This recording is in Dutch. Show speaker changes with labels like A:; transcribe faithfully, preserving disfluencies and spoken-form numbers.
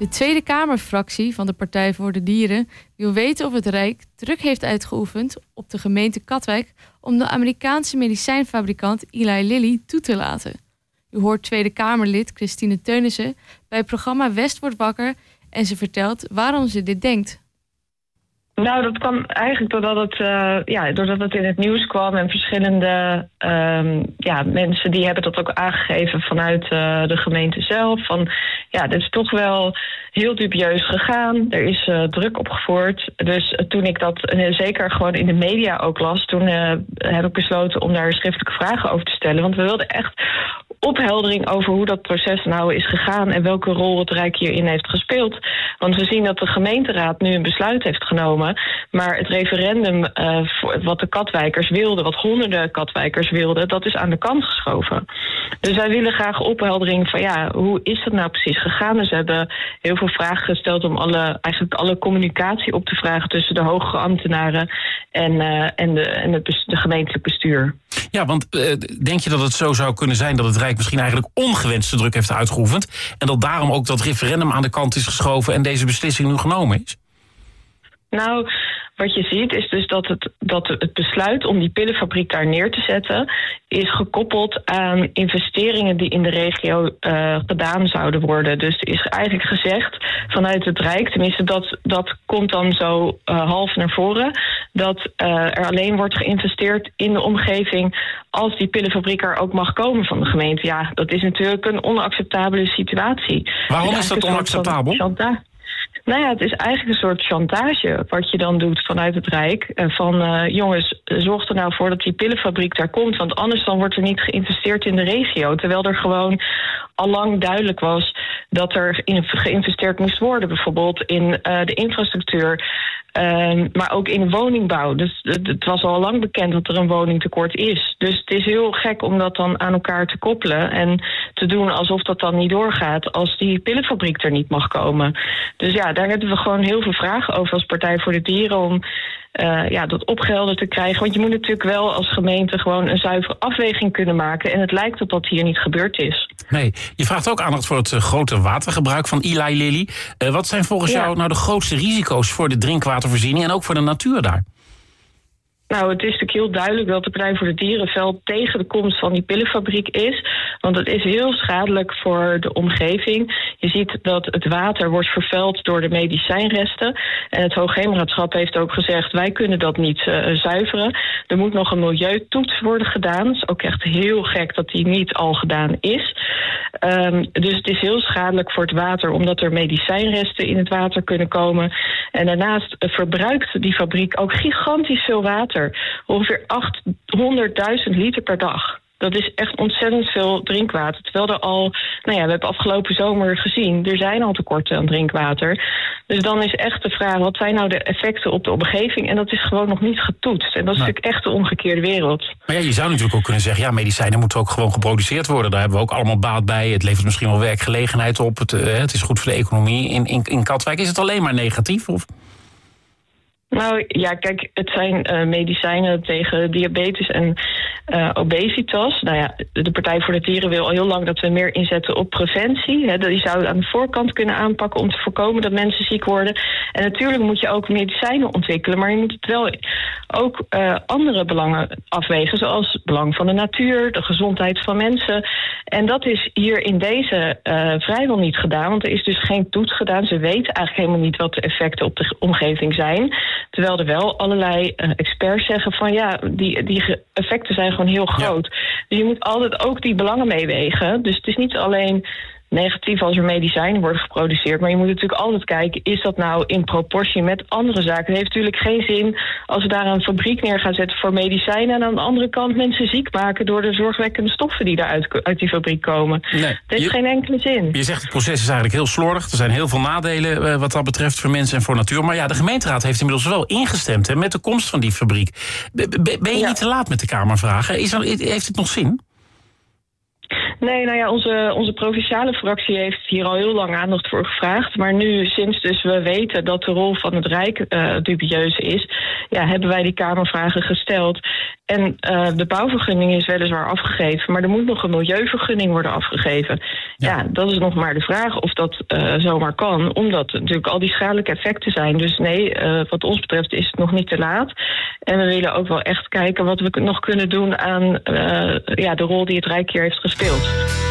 A: De Tweede Kamerfractie van de Partij voor de Dieren wil weten of het Rijk druk heeft uitgeoefend op de gemeente Katwijk om de Amerikaanse medicijnfabrikant Eli Lilly toe te laten. U hoort Tweede Kamerlid Christine Teunissen bij het programma West wordt wakker en ze vertelt waarom ze dit denkt.
B: Nou, dat kwam eigenlijk doordat het, uh, ja, doordat het in het nieuws kwam en verschillende um, ja, mensen die hebben dat ook aangegeven vanuit uh, de gemeente zelf. Van ja, dit is toch wel heel dubieus gegaan. Er is uh, druk opgevoerd. Dus uh, toen ik dat uh, zeker gewoon in de media ook las, toen uh, heb ik besloten om daar schriftelijke vragen over te stellen. Want we wilden echt opheldering over hoe dat proces nou is gegaan en welke rol het Rijk hierin heeft gespeeld. Want we zien dat de gemeenteraad nu een besluit heeft genomen, maar het referendum uh, voor wat de Katwijkers wilden, wat honderden Katwijkers wilden, dat is aan de kant geschoven. Dus wij willen graag opheldering van ja, hoe is dat nou precies gegaan? Dus we hebben heel veel vragen gesteld om alle, eigenlijk alle communicatie op te vragen tussen de hogere ambtenaren en, uh, en, de, en het bes- de gemeentelijk bestuur.
C: Ja, want uh, denk je dat het zo zou kunnen zijn dat het Rijk misschien eigenlijk ongewenste druk heeft uitgeoefend en dat daarom ook dat referendum aan de kant is geschoven en deze beslissing nu genomen is?
B: Nou, wat je ziet is dus dat het, dat het besluit om die pillenfabriek daar neer te zetten is gekoppeld aan investeringen die in de regio uh, gedaan zouden worden. Dus er is eigenlijk gezegd vanuit het Rijk, tenminste dat, dat komt dan zo uh, half naar voren, dat uh, er alleen wordt geïnvesteerd in de omgeving als die pillenfabriek er ook mag komen van de gemeente. Ja, dat is natuurlijk een onacceptabele situatie.
C: Waarom dus is dat onacceptabel?
B: Nou ja, het is eigenlijk een soort chantage wat je dan doet vanuit het Rijk. Van uh, jongens, zorg er nou voor dat die pillenfabriek daar komt, want anders dan wordt er niet geïnvesteerd in de regio. Terwijl er gewoon allang duidelijk was dat er in, geïnvesteerd moest worden. Bijvoorbeeld in uh, de infrastructuur, uh, maar ook in de woningbouw. Dus het, het was al lang bekend dat er een woningtekort is. Dus het is heel gek om dat dan aan elkaar te koppelen en te doen alsof dat dan niet doorgaat als die pillenfabriek er niet mag komen. Dus ja, daar hebben we gewoon heel veel vragen over als Partij voor de Dieren om uh, ja, dat opgehelderd te krijgen. Want je moet natuurlijk wel als gemeente gewoon een zuivere afweging kunnen maken. En het lijkt dat dat hier niet gebeurd is.
C: Nee, je vraagt ook aandacht voor het uh, grote watergebruik van Eli Lilly. Uh, wat zijn volgens ja. jou nou de grootste risico's voor de drinkwatervoorziening en ook voor de natuur daar?
B: Nou, het is natuurlijk heel duidelijk dat de Partij voor de Dieren fel tegen de komst van die pillenfabriek is. Want het is heel schadelijk voor de omgeving. Je ziet dat het water wordt vervuild door de medicijnresten. En het Hoogheemraadschap heeft ook gezegd, wij kunnen dat niet uh, zuiveren. Er moet nog een milieutoets worden gedaan. Het is ook echt heel gek dat die niet al gedaan is. Um, dus het is heel schadelijk voor het water, omdat er medicijnresten in het water kunnen komen. En daarnaast uh, verbruikt die fabriek ook gigantisch veel water. Ongeveer achthonderdduizend liter per dag. Dat is echt ontzettend veel drinkwater. Terwijl er al, nou ja, we hebben afgelopen zomer gezien, er zijn al tekorten aan drinkwater. Dus dan is echt de vraag, wat zijn nou de effecten op de omgeving? En dat is gewoon nog niet getoetst. En dat is
C: nee.
B: natuurlijk echt de omgekeerde wereld.
C: Maar ja, je zou natuurlijk ook kunnen zeggen, ja, medicijnen moeten ook gewoon geproduceerd worden. Daar hebben we ook allemaal baat bij. Het levert misschien wel werkgelegenheid op. Het, uh, het is goed voor de economie in, in, in Katwijk. Is het alleen maar negatief? Of?
B: Nou ja, kijk, het zijn uh, medicijnen tegen diabetes en uh, obesitas. Nou ja, de Partij voor de Dieren wil al heel lang dat we meer inzetten op preventie. Hè, die zouden aan de voorkant kunnen aanpakken om te voorkomen dat mensen ziek worden. En natuurlijk moet je ook medicijnen ontwikkelen, maar je moet het wel ook uh, andere belangen afwegen, zoals het belang van de natuur, de gezondheid van mensen. En dat is hier in deze uh, vrijwel niet gedaan, want er is dus geen toets gedaan. Ze weten eigenlijk helemaal niet wat de effecten op de omgeving zijn. Terwijl er wel allerlei uh, experts zeggen van ja, die, die effecten zijn gewoon heel groot. Ja. Dus je moet altijd ook die belangen meewegen. Dus het is niet alleen negatief als er medicijnen worden geproduceerd, maar je moet natuurlijk altijd kijken, is dat nou in proportie met andere zaken? Het heeft natuurlijk geen zin als we daar een fabriek neer gaan zetten voor medicijnen en aan de andere kant mensen ziek maken door de zorgwekkende stoffen die daar uit, uit die fabriek komen. Nee, dat heeft je, geen enkele zin.
C: Je zegt het proces is eigenlijk heel slordig. Er zijn heel veel nadelen uh, wat dat betreft voor mensen en voor natuur. Maar ja, de gemeenteraad heeft inmiddels wel ingestemd hè, met de komst van die fabriek. Ben, ben je ja. niet te laat met de Kamervragen? Is er, heeft het nog zin?
B: Nee, nou ja, onze, onze provinciale fractie heeft hier al heel lang aandacht voor gevraagd. Maar nu, sinds dus we weten dat de rol van het Rijk uh, dubieus is, ja, hebben wij die Kamervragen gesteld. En uh, de bouwvergunning is weliswaar afgegeven, maar er moet nog een milieuvergunning worden afgegeven. Ja, ja dat is nog maar de vraag of dat uh, zomaar kan, omdat natuurlijk al die schadelijke effecten zijn. Dus nee, uh, wat ons betreft is het nog niet te laat. En we willen ook wel echt kijken wat we nog kunnen doen aan uh, ja, de rol die het Rijk hier heeft gespeeld.